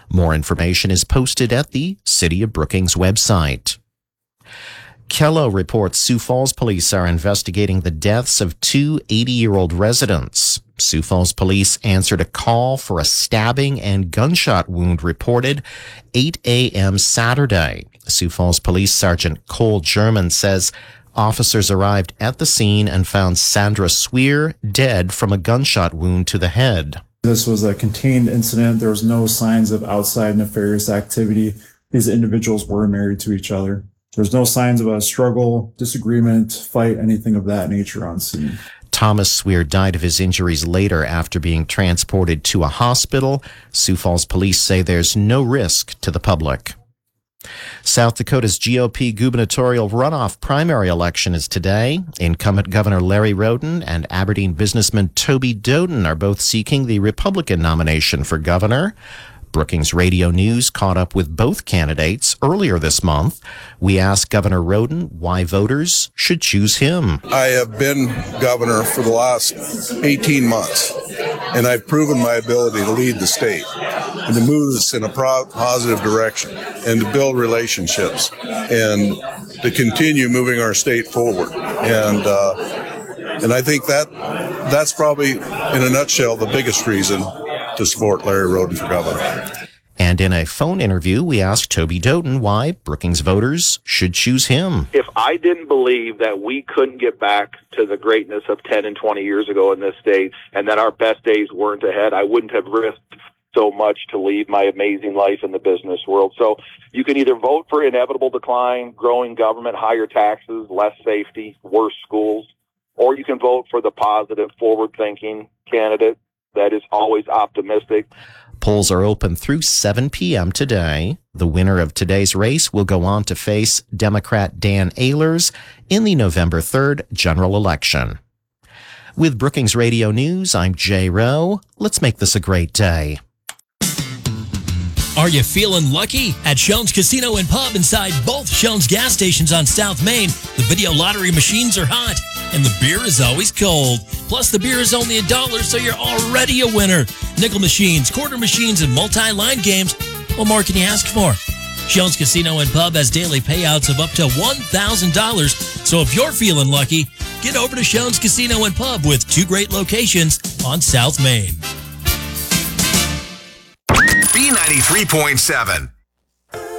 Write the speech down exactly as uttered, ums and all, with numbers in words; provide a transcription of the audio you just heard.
More information is posted at the City of Brookings website. Kellow reports Sioux Falls police are investigating the deaths of two eighty-year-old residents. Sioux Falls police answered a call for a stabbing and gunshot wound reported eight a.m. Saturday. Sioux Falls Police Sergeant Cole German says officers arrived at the scene and found Sandra Sweer dead from a gunshot wound to the head. This was a contained incident. There was no signs of outside nefarious activity. These individuals were married to each other. There's no signs of a struggle, disagreement, fight, anything of that nature on scene. Thomas Sweer died of his injuries later after being transported to a hospital. Sioux Falls police say there's no risk to the public. South Dakota's G O P gubernatorial runoff primary election is today. Incumbent Governor Larry Roden and Aberdeen businessman Toby Doden are both seeking the Republican nomination for governor. Brookings Radio News caught up with both candidates earlier this month. We asked Governor Roden why voters should choose him. I have been governor for the last eighteen months, and I've proven my ability to lead the state and to move us in a pro- positive direction and to build relationships and to continue moving our state forward. And uh, and I think that that's probably, in a nutshell, the biggest reason to support Larry Roden for governor. And in a phone interview, we asked Toby Doden why Brookings voters should choose him. If I didn't believe that we couldn't get back to the greatness of ten and twenty years ago in this state and that our best days weren't ahead, I wouldn't have risked so much to lead my amazing life in the business world. So you can either vote for inevitable decline, growing government, higher taxes, less safety, worse schools, or you can vote for the positive, forward-thinking candidate that is always optimistic. Polls are open through seven p.m. today. The winner of today's race will go on to face Democrat Dan Ehlers in the November third general election. With Brookings Radio News, I'm Jay Rowe. Let's make this a great day. Are you feeling lucky? At Shones Casino and Pub inside both Shones gas stations on South Main, the video lottery machines are hot and the beer is always cold. Plus, the beer is only a dollar, so you're already a winner. Nickel machines, quarter machines, and multi-line games. What more can you ask for? Shones Casino and Pub has daily payouts of up to one thousand dollars. So if you're feeling lucky, get over to Shones Casino and Pub with two great locations on South Main. B ninety-three point seven.